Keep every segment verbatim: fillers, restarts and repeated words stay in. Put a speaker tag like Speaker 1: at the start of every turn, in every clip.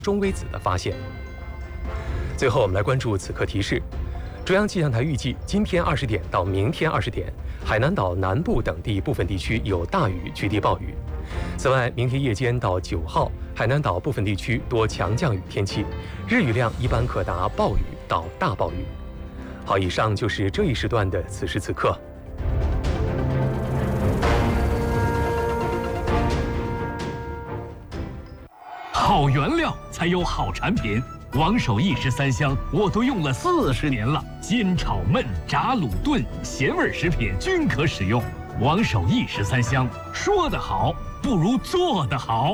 Speaker 1: 中微子的发现。最后，我们来关注此刻提示。中央气象台预计，今天二十点到明天二十点，海南岛南部等地部分地区有大雨局地暴雨。此外，明天夜间到九号，海南岛部分地区多强降雨天气，日雨量一般可达暴雨到大暴雨。好，以上就是这一时段的此时此刻。
Speaker 2: 好原料才有好产品。王守义十三香我都用了四十年了，煎炒焖炸卤炖咸味食品均可使用。王守义十三香，说得好不如做得好。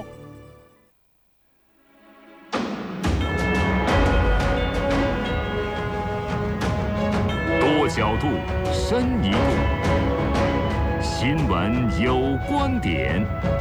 Speaker 2: 多角度，深一度，新闻有观点。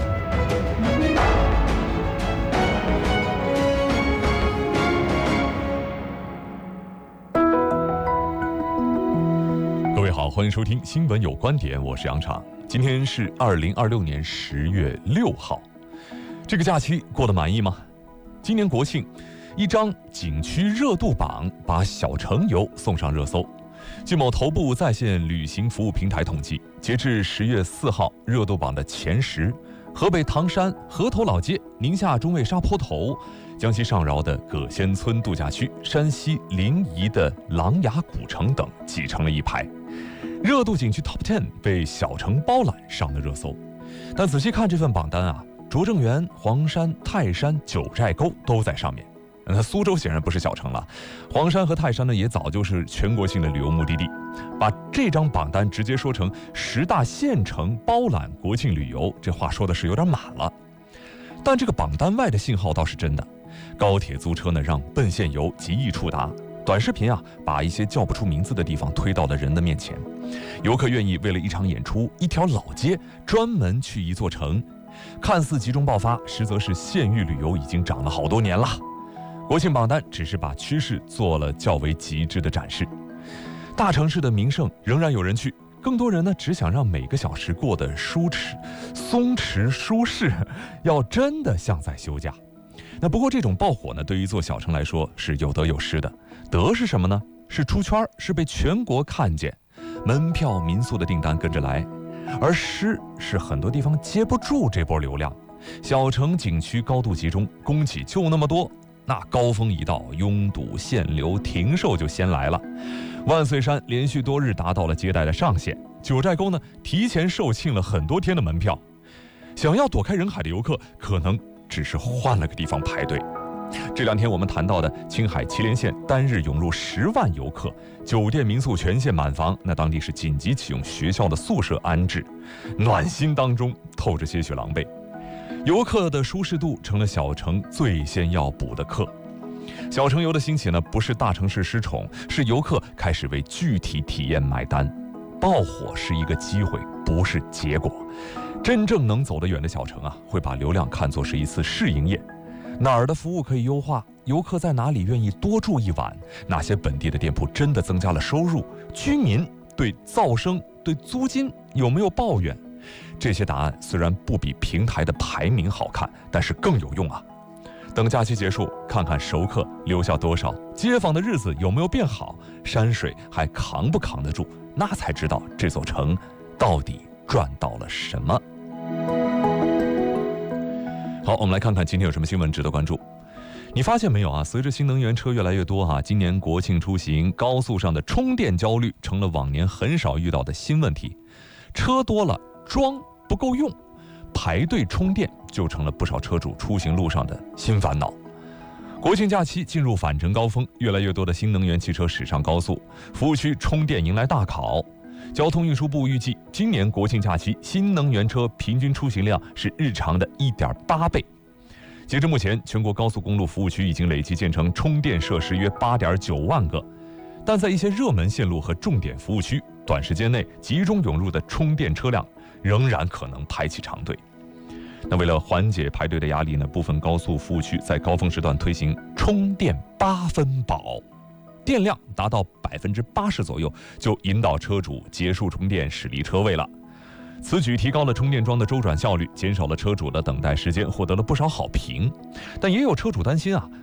Speaker 3: 各位好，欢迎收听新闻有观点，我是杨畅。今天是二零二六年十月六号，这个假期过得满意吗？今年国庆，一张景区热度榜把小城游送上热搜。据某头部在线旅行服务平台统计，截至十月四号，热度榜的前十，河北唐山河头老街、宁夏中卫沙坡头、江西上饶的葛仙村度假区、山西临沂的琅琊古城等挤成了一排。热度景区 Top 十 被小城包揽上了热搜，但仔细看这份榜单啊，拙政园、黄山、泰山、九寨沟都在上面。那苏州显然不是小城了，黄山和泰山呢也早就是全国性的旅游目的地。把这张榜单直接说成十大县城包揽国庆旅游，这话说的是有点满了。但这个榜单外的信号倒是真的，高铁租车呢让奔现游极易触达。短视频啊，把一些叫不出名字的地方推到了人的面前，游客愿意为了一场演出、一条老街，专门去一座城，看似集中爆发，实则是县域旅游已经涨了好多年了。国庆榜单只是把趋势做了较为极致的展示，大城市的名胜仍然有人去，更多人呢只想让每个小时过得舒适、松弛、舒适，要真的像在休假。那不过这种爆火呢，对于一座小城来说是有得有失的。得是什么呢？是出圈，是被全国看见，门票、民宿的订单跟着来；而失是很多地方接不住这波流量，小城景区高度集中，供给就那么多，那高峰一到，拥堵、限流、停售就先来了。万岁山连续多日达到了接待的上限，九寨沟呢提前售罄了很多天的门票，想要躲开人海的游客，可能只是换了个地方排队。这两天我们谈到的青海祁连县单日涌入十万游客，酒店民宿全线满房，那当地是紧急启用学校的宿舍安置，暖心当中透着些许狼狈。游客的舒适度成了小城最先要补的课。小城游的兴起呢，不是大城市失宠，是游客开始为具体体验买单。爆火是一个机会，不是结果。真正能走得远的小城啊，会把流量看作是一次试营业。哪儿的服务可以优化？游客在哪里愿意多住一晚？哪些本地的店铺真的增加了收入？居民对噪声、对租金有没有抱怨？这些答案虽然不比平台的排名好看，但是更有用啊！等假期结束，看看熟客留下多少，街坊的日子有没有变好，山水还扛不扛得住，那才知道这座城到底赚到了什么。好，我们来看看今天有什么新闻值得关注。你发现没有啊？随着新能源车越来越多啊，今年国庆出行高速上的充电焦虑成了往年很少遇到的新问题。车多了，装不够用，排队充电就成了不少车主出行路上的新烦恼。国庆假期进入返程高峰，越来越多的新能源汽车驶上高速，服务区充电迎来大考。交通运输部预计，今年国庆假期新能源车平均出行量是日常的 一点八倍。截至目前，全国高速公路服务区已经累计建成充电设施约 八点九万个，但在一些热门线路和重点服务区，短时间内集中涌入的充电车辆仍然可能排起长队。那为了缓解排队的压力呢，部分高速服务区在高峰时段推行充电八分饱，电量达到百分之八十左右，就引导车主结束充电，驶离车位了。此举提高了充电桩的周转效率，减少了车主的等待时间，获得了不少好评。但也有车主担心啊，